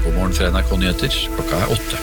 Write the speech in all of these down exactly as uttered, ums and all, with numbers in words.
God morgen fra N R K Nyheter, klokka er åtte.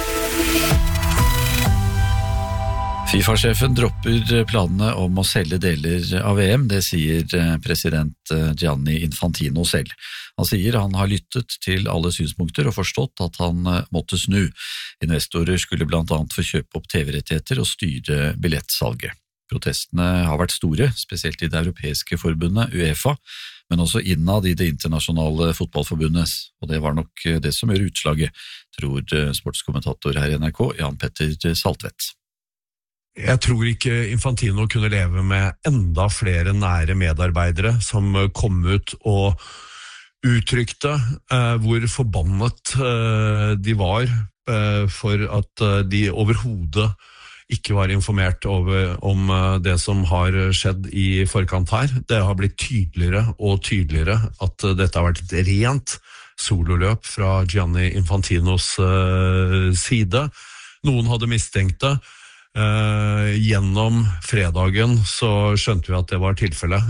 FIFA-sjefen dropper planene om å selge deler av V M, det sier president Gianni Infantino selv. Han sier han har lyttet til alle synspunkter og forstått at han måtte snu. Investorer skulle blant annet få kjøpe opp T V-rettigheter og styre billettsalget. Protestene har vært store, spesielt i det europeiske forbundet UEFA, men også innad i det internasjonale fotballforbundet, og det var nok det som gjør utslaget, tror sportskommentator her i N R K, Jan Petter Saltvedt. Jeg tror ikke Infantino kunne leve med enda flere nære medarbeidere som kom ut og uttrykte eh, hvor forbannet eh, de var eh, for at eh, de overhodet ikke var informert over, om eh, det som har skjedd i forkant her. Det har blitt tydeligere og tydeligere at eh, dette har vært et rent sololøp fra Gianni Infantinos eh, side. Noen hadde mistenkt det. Uh, gjennom fredagen så skjønte vi at det var tilfellet.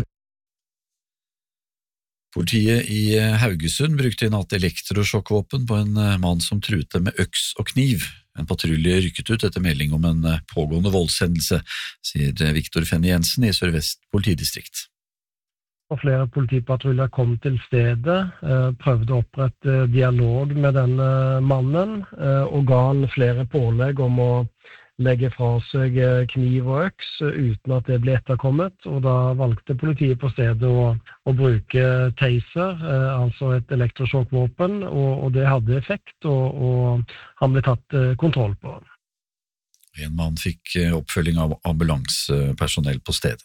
Politiet i Haugesund brukte i natt elektrosjokkvåpen på en mann som truet dem med øks og kniv. En patrulje rykket ut etter melding om en pågående voldshendelse, sier Victor Fenny Jensen i Sør-Vest politidistrikt. Og flere politipatruljer kom til stedet, prøvde å opprette dialog med denne mannen og ga han flere pålegg om å legge fra seg kniv og øks uten at det ble etterkommet, og da valgte politiet på stedet å, å bruke taser, eh, altså et elektrosjokkvåpen, og, og det hadde effekt, og, og han ble tatt eh, kontroll på. En mann fikk oppfølging av ambulansepersonell på stedet.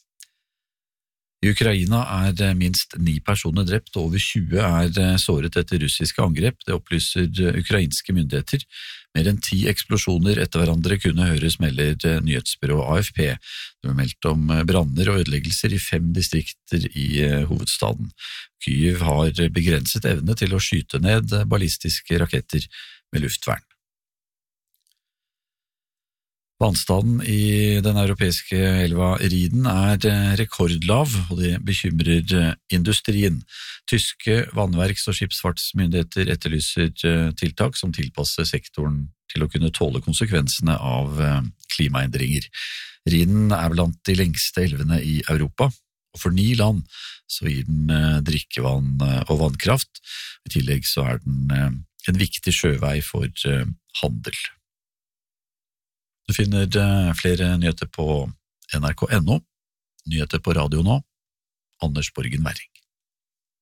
I Ukraina er minst ni personer drept, og over tjue er såret etter russiske angrep, det opplyser ukrainske myndigheter. Mer enn ti eksplosjoner etter hverandre kunne høres, melder nyhetsbyrået A F P. Det ble meldt om branner og ødeleggelser i fem distrikter i hovedstaden. Kyiv har begrenset evne til å skyte ned ballistiske raketter med luftvern. Vannstanden i den europeiske elva Rhinen er rekordlav, og det bekymrer industrien. Tyske vannverks- og skipsfartsmyndigheter etterlyser tiltak som tilpasser sektoren til å kunne tåle konsekvensene av klimaendringer. Rhinen er blant de lengste elvene i Europa, og for ni land så gir den drikkevann og vannkraft. I tillegg så er den en viktig sjøvei for handel. Du finner flere nyheter på N R K punktum no, nyheter på radio nå, Anders Borgen Werring.